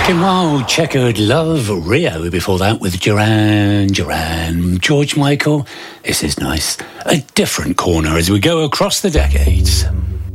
Kim Wilde, Checkered Love, Rio before that with Duran, George Michael. This is nice. A different corner as we go across the decades.